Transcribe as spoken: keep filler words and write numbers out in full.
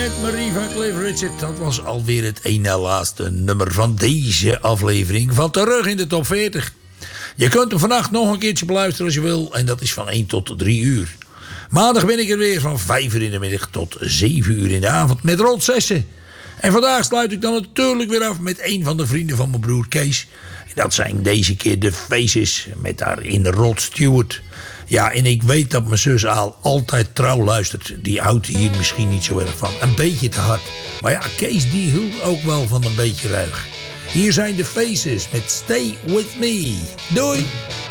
met Marie van Cliff Richard. Dat was alweer het ene laatste nummer van deze aflevering van Terug in de Top veertig. Je kunt hem vannacht nog een keertje beluisteren als je wil. En dat is van één tot drie uur. Maandag ben ik er weer van vijf uur in de middag tot zeven uur in de avond met Rod Sessen. En vandaag sluit ik dan natuurlijk weer af met een van de vrienden van mijn broer Kees. En dat zijn deze keer de Faces met daarin Rod Stewart. Ja, en ik weet dat mijn zus Aal altijd trouw luistert. Die houdt hier misschien niet zo erg van. Een beetje te hard. Maar ja, Kees die hield ook wel van een beetje ruig. Hier zijn de Faces met Stay With Me. Doei!